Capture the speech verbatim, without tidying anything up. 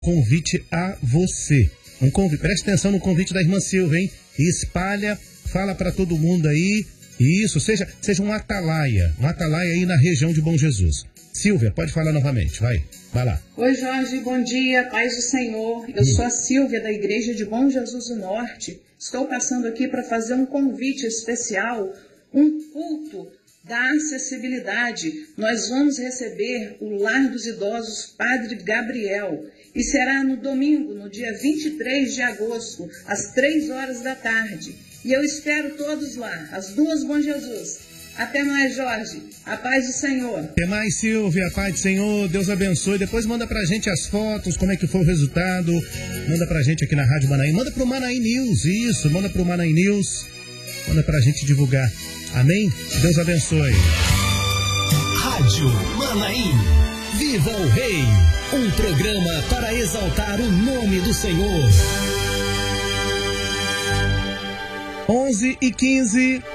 convite a você. Um convite, preste atenção no convite da irmã Silvia, hein? Espalha, fala para todo mundo aí. Isso, seja, seja um atalaia, um atalaia aí na região de Bom Jesus. Silvia, pode falar novamente, vai, vai lá. Oi Jorge, bom dia, paz do Senhor. Eu hum. sou a Silvia da Igreja de Bom Jesus do Norte. Estou passando aqui para fazer um convite especial, um culto da acessibilidade. Nós vamos receber o Lar dos Idosos Padre Gabriel e será no domingo, no dia vinte e três de agosto, às três horas da tarde. E eu espero todos lá, as duas Bom Jesus. Até mais, Jorge. A paz do Senhor. Até mais, Silvia. A paz do Senhor. Deus abençoe. Depois manda pra gente as fotos, como é que foi o resultado. Manda pra gente aqui na Rádio Manaim. Manda pro Manaim News. Isso, manda pro Manaim News. Manda pra gente divulgar. Amém? Deus abençoe. Rádio Manaim. Viva o Rei. Um programa para exaltar o nome do Senhor. onze e quinze.